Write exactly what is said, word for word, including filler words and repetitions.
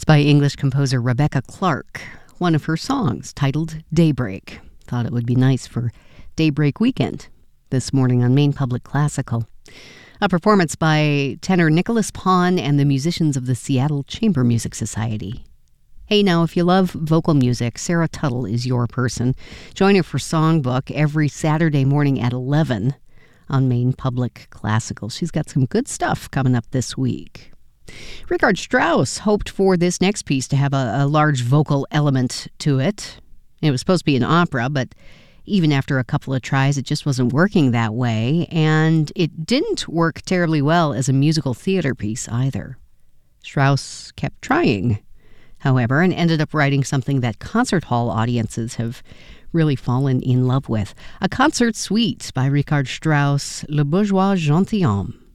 by English composer Rebecca Clark, one of her songs titled Daybreak. Thought it would be nice for Daybreak Weekend this morning on Maine Public Classical. A performance by tenor Nicholas Pon and the musicians of the Seattle Chamber Music Society. Hey, now, if you love vocal music, Sarah Tuttle is your person. Join her for Songbook every Saturday morning at eleven on Maine Public Classical. She's got some good stuff coming up this week. Richard Strauss hoped for this next piece to have a, a large vocal element to it. It was supposed to be an opera, but even after a couple of tries, it just wasn't working that way, and it didn't work terribly well as a musical theater piece either. Strauss kept trying, however, and ended up writing something that concert hall audiences have really fallen in love with. A concert suite by Richard Strauss, Le Bourgeois Gentilhomme.